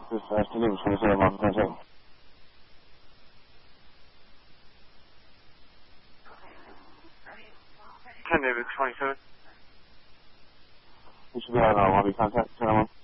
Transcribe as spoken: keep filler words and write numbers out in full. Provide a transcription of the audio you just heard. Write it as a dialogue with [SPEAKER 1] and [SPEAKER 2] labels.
[SPEAKER 1] Dispatch to Davis twenty-seven, Mark contact.
[SPEAKER 2] ten Davis twenty-seven.
[SPEAKER 1] You should be on uh, lobby contact, ten one.